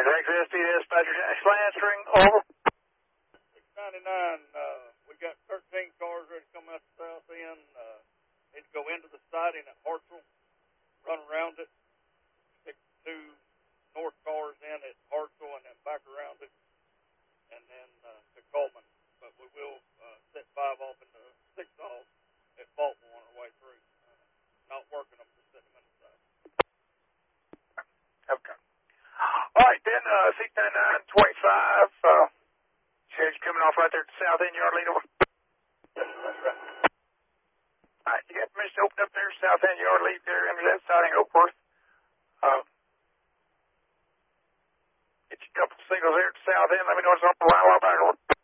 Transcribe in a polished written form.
XST dispatcher answering. Over. 699, we got 13 cars ready to come out the south end. Need to go into the siding at Hartsville, run around it, stick 2 north cars in at Hartsville, and then back around it, and then to Coleman. But we will set 5 off into 6 off at Faultville on our way through. Not working them, just setting them in the side. Okay. All right, then, 69925, says you're coming off right there at the south end yard lead. Over. Yes, that's right. All right, you got permission to open up there, south end yard lead there under that siding, Oakworth. Get you a couple signals there at the south end. Let me know what's on the line while I'm back.